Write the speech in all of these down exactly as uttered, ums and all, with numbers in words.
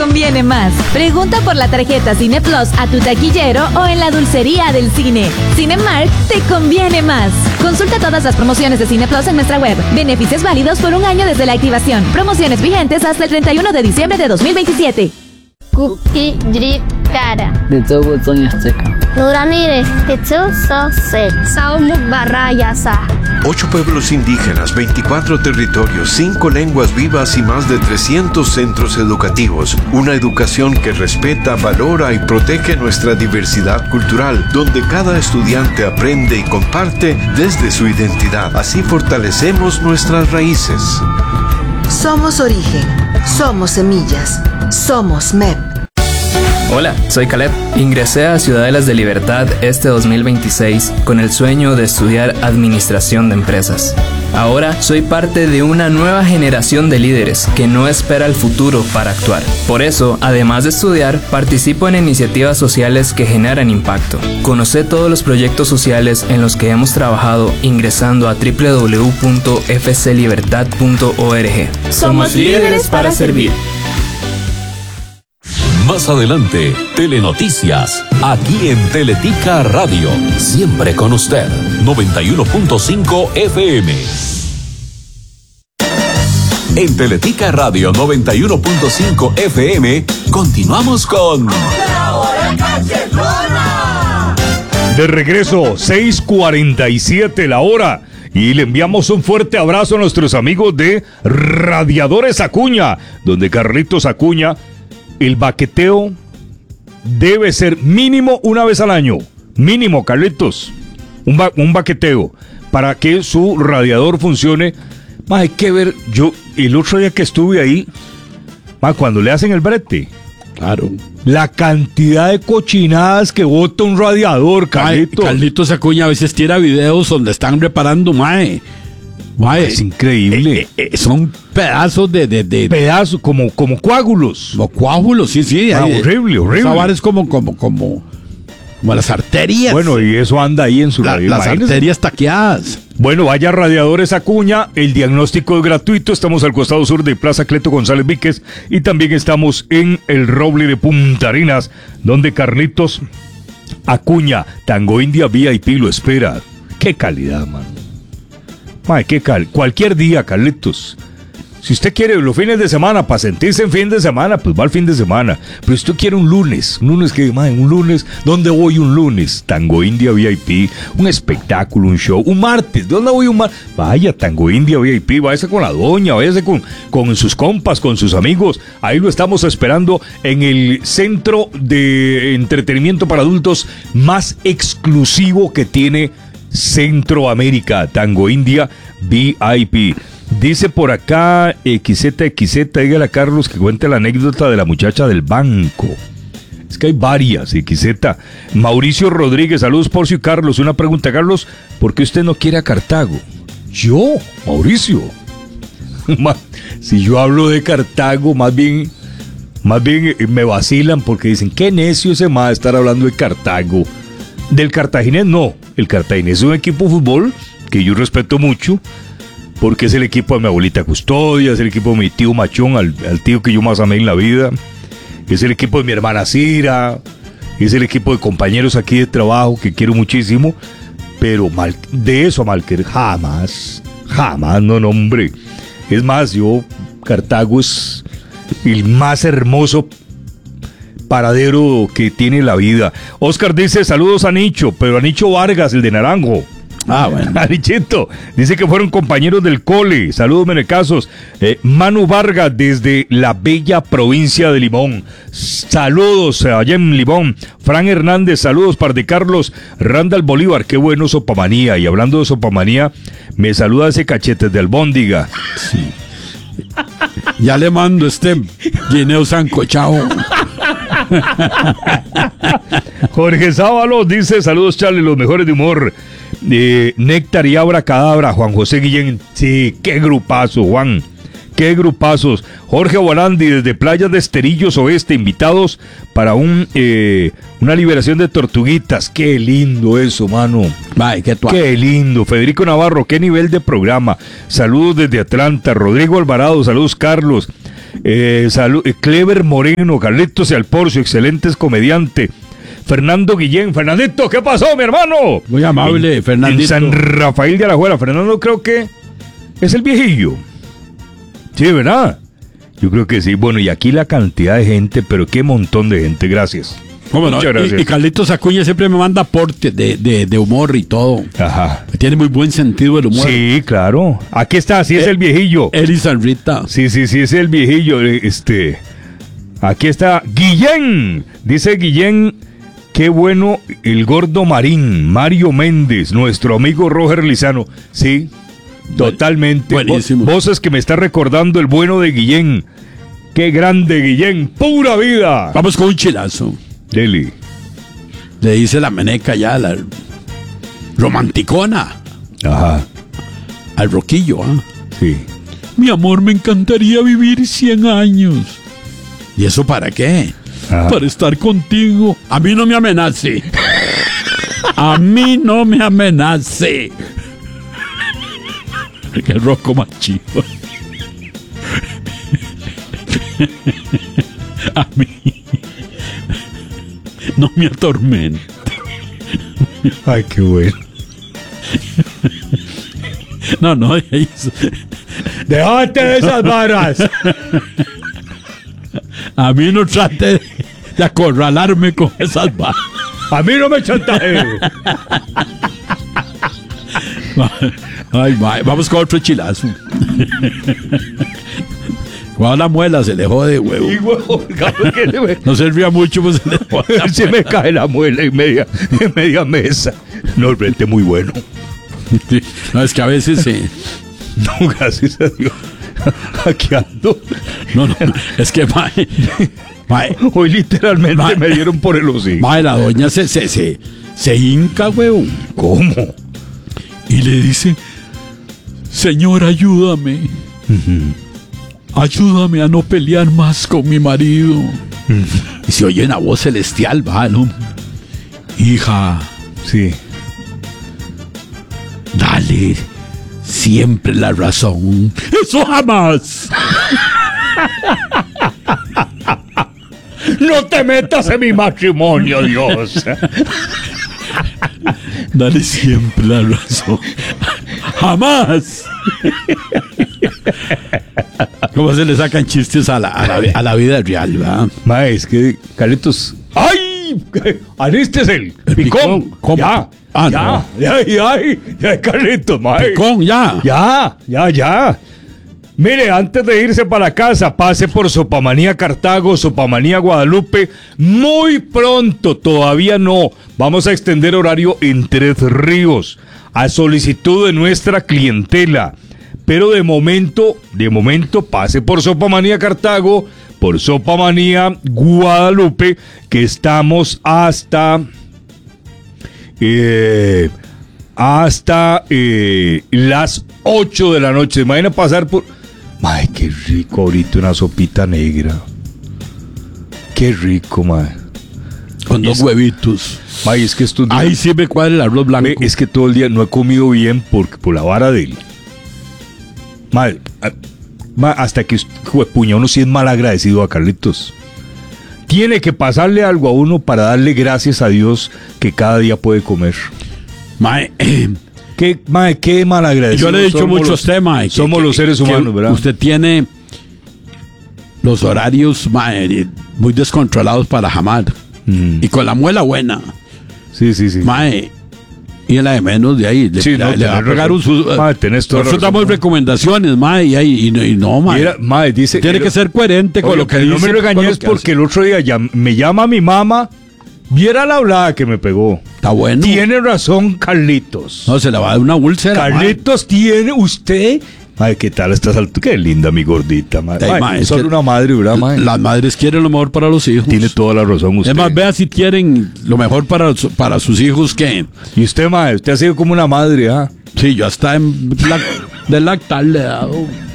conviene más. Pregunta por la tarjeta Cine Plus a tu taquillero o en la dulcería del cine. Cinemark te conviene más. Consulta todas las promociones de Cine Plus en nuestra web. Beneficios válidos por un año desde la activación. Promociones vigentes hasta el treinta y uno de diciembre de dos mil veintisiete. Kuki Drip Kara. De todo Sonia Azteca. Nuranire, Tetsu Sose, Saumuk Barrayasa. Ocho pueblos indígenas, veinticuatro territorios, cinco lenguas vivas y más de trescientos centros educativos. Una educación que respeta, valora y protege nuestra diversidad cultural, donde cada estudiante aprende y comparte desde su identidad. Así fortalecemos nuestras raíces. Somos origen, somos semillas, somos M E P. Hola, soy Caleb. Ingresé a Ciudadelas de Libertad este dos mil veintiséis con el sueño de estudiar Administración de Empresas. Ahora soy parte de una nueva generación de líderes que no espera el futuro para actuar. Por eso, además de estudiar, participo en iniciativas sociales que generan impacto. Conoce todos los proyectos sociales en los que hemos trabajado ingresando a doble u doble u doble u punto f c libertad punto org. Somos líderes para servir. Más adelante, Telenoticias, aquí en Teletica Radio, siempre con usted, noventa y uno punto cinco F M. En Teletica Radio noventa y uno punto cinco F M, continuamos con... ¡La hora cachetona! De regreso, seis cuarenta y siete la hora. Y le enviamos un fuerte abrazo a nuestros amigos de Radiadores Acuña, donde Carlitos Acuña... El baqueteo debe ser mínimo una vez al año. Mínimo, Carlitos. Un, ba- un baqueteo. Para que su radiador funcione. Más hay que ver. Yo, el otro día que estuve ahí, más cuando le hacen el brete. Claro. La cantidad de cochinadas que bota un radiador, Carlitos. Ay, Carlitos Acuña a veces tira videos donde están reparando, mae. Mae, es increíble. Eh, eh, son pedazos de... de, de pedazos, como, como coágulos. Como coágulos, sí, sí. Ah, hay, horrible, horrible. Esa vara es como, como, como, como las arterias. Bueno, y eso anda ahí en su La, radio. Las Imagínese. arterias taqueadas. Bueno, vaya Radiadores Acuña, el diagnóstico es gratuito, estamos al costado sur de Plaza Cleto González Víquez y también estamos en el Roble de Punta Arenas, donde Carlitos Acuña, Tango India V I P lo espera. ¡Qué calidad, mano! Ay, qué cal, cualquier día, Carlitos. Si usted quiere los fines de semana, para sentirse en fin de semana, pues va al fin de semana. Pero si usted quiere un lunes, un lunes que, man, un lunes, ¿dónde voy un lunes? Tango India V I P, un espectáculo, un show. Un martes, ¿dónde voy un martes? Vaya, Tango India V I P, váyase con la doña, váyase con, con sus compas, con sus amigos. Ahí lo estamos esperando en el centro de entretenimiento para adultos más exclusivo que tiene Centroamérica, Tango India V I P. Dice por acá X Z X Z, dígale a Carlos que cuente la anécdota de la muchacha del banco. Es que hay varias, X Z. Mauricio Rodríguez, saludos Porcio y Carlos. Una pregunta, Carlos, ¿por qué usted no quiere a Cartago? Yo, Mauricio. Si yo hablo de Cartago, más bien, más bien me vacilan porque dicen, qué necio ese más estar hablando de Cartago. Del Cartaginés no, el Cartaginés es un equipo de fútbol que yo respeto mucho, porque es el equipo de mi abuelita Custodia, es el equipo de mi tío Machón, al, al tío que yo más amé en la vida, es el equipo de mi hermana Cira, es el equipo de compañeros aquí de trabajo que quiero muchísimo, pero mal, de eso a Malquer jamás, jamás, no, no, hombre. Es más, yo, Cartago es el más hermoso paradero que tiene la vida. Oscar dice, saludos a Nicho, pero a Nicho Vargas, el de Naranjo. Ah, bueno. A Nichito. Dice que fueron compañeros del cole. Saludos, Menecasos. Eh, Manu Vargas, desde la bella provincia de Limón. Saludos allá en Limón. Fran Hernández, saludos para de Carlos. Randall Bolívar, qué bueno sopamanía. Y hablando de sopamanía, me saluda ese cachete de albóndiga. Sí. Ya le mando este guineo sancochado. Jorge Sábalos dice, saludos Charlie, los mejores de humor. Eh, Néctar y Abra Cadabra, Juan José Guillén. Sí, qué grupazo, Juan. Qué grupazos. Jorge Guarandi desde Playas de Esterillos Oeste, invitados para un eh, una liberación de tortuguitas. Qué lindo eso, mano. Ay, qué, qué lindo. Federico Navarro, qué nivel de programa. Saludos desde Atlanta. Rodrigo Alvarado, saludos Carlos. Eh, salud, eh, Clever Moreno, Carlitos y Alporcio, excelentes comediante. Fernando Guillén, Fernandito, ¿qué pasó, mi hermano? Muy amable, en, Fernandito. En San Rafael de Alajuela. Fernando creo que es el viejillo. Sí, ¿verdad? Yo creo que sí. Bueno, y aquí la cantidad de gente, pero qué montón de gente, gracias. ¿Cómo no? Muchas gracias. Y, y Carlitos Acuña siempre me manda aportes de, de, de humor y todo. Ajá. Tiene muy buen sentido el humor. Sí, claro. Aquí está, sí es Eh, el viejillo. Eli San Rita. Sí, sí, sí, es el viejillo. Este. Aquí está Guillén. Dice Guillén, qué bueno el gordo Marín, Mario Méndez, nuestro amigo Roger Lizano. Sí, totalmente. Buenísimo. Vo- Voces que me está recordando el bueno de Guillén. Qué grande Guillén, pura vida. Vamos con un chilazo. Deli. Le dice la meneca ya, la romanticona. Ajá. Al roquillo, ¿ah? Sí. Mi amor, me encantaría vivir cien años. ¿Y eso para qué? Ajá. Para estar contigo. A mí no me amenace. A mí no me amenace. Que el roco más chido. A mí no me atormente. Ay, qué bueno. No, no, eso. Déjate de esas varas. A mí no trate de, de acorralarme con esas varas. A mí no me chantaje. Ay, ma, vamos con otro chilazo. Cuando la muela se le jode, huevo. Y huevo, cabrón, que le ve- No se ría mucho, pues se le jode. la Se me cae la muela en media, en media mesa. No, el brete muy bueno. Sí, no, es que a veces sí. No, gracias a Dios. Aquí ando. No, no, es que mae, mae, Hoy literalmente Ma- me dieron por el hocico. mae, la doña se, se, se, se hinca, huevo. ¿Cómo? Y le dice, Señor, ayúdame. Ayúdame a no pelear más con mi marido. Y se oye una voz celestial, va, ¿no? Hija, Sí. dale siempre la razón. Eso jamás. No te metas en mi matrimonio, Dios. Dale siempre la razón. Jamás. ¿Cómo se le sacan chistes a la, a la, a la vida real, va? Ma, es que, Carlitos. ¡Ay! ¡Ariste es el El picón! picón, ¿cómo? Ya, Ah, ya, no. ya, ya, ya, Carlitos, ma. Picón, ya. Ya, ya, ya. Mire, antes de irse para casa, pase por Sopamanía Cartago, Sopamanía Guadalupe. Muy pronto, todavía no. Vamos a extender horario en Tres Ríos, a solicitud de nuestra clientela. Pero de momento, de momento, pase por Sopamanía Cartago, por Sopamanía Guadalupe, que estamos hasta... Eh, hasta eh, las ocho de la noche. Imagina pasar por... Ay, qué rico ahorita una sopita negra. Qué rico, mae. Con dos Es- huevitos. Mae, es que estos días- Ahí sí me cuadra el arroz blanco. Ve, es que todo el día no he comido bien por, por la vara de él. Mae, a- mae, hasta que puña, uno sí es mal agradecido a Carlitos. Tiene que pasarle algo a uno para darle gracias a Dios que cada día puede comer. Mae, eh, Qué, mae, qué mal agradecido. yo le he dicho somos muchos los- temas. que- Somos que- los seres que humanos, ¿verdad? Usted tiene los horarios, mae, muy descontrolados para jamar. Mm. Y con la muela buena. Sí, sí, sí. Mae, y en la de menos de ahí. Le, Sí, no, le- le va a tenés pegar un razón. sus- Mae, tenés toda la Nosotros razón, damos mae. recomendaciones, mae, y, ahí- y no, y no, mae. Mira, mae, dice, Tiene que ser coherente con Oye, lo que no dice. me con regañes lo que porque hace. el otro día ya me llama mi mamá. Viera la hablada que me pegó. Está bueno. Tiene razón, Carlitos. No, se le va a dar una úlcera. mae. Carlitos, tiene usted. Ay, ¿qué tal estás alto? Qué linda mi gordita, mae. Ay, Mae, mae, es solo que una madre, ¿verdad, mae? Las madres quieren lo mejor para los hijos. Tiene toda la razón usted. Es más, vea si quieren lo mejor para, su- para sus hijos que... Y usted, mae, usted ha sido como una madre, ¿ah? Sí, yo hasta en lac- de lactar le he dado.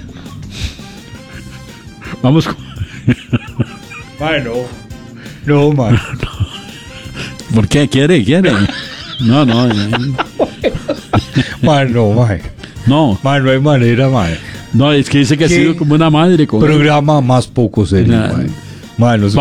Vamos con... Mae, no. No, mae. ¿Por qué? ¿Quiere? ¿Quiere? No, no. eh, Mae, no, mae. No. Mae, no hay manera, mae. No, es que dice que ha sido como una madre. Con programa más poco serio. Nah. Mae, no se